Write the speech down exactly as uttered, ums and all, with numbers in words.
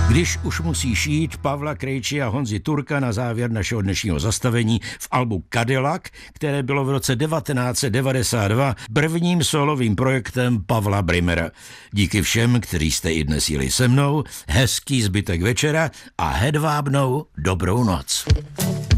Když už musí šít Pavla Krejči a Honzi Turka na závěr našeho dnešního zastavení v albu Cadillac, které bylo v roce devatenáct set devadesát dva prvním solovým projektem Pavla Brimera. Díky všem, kteří jste i dnes jeli se mnou, hezký zbytek večera a hedvábnou dobrou noc.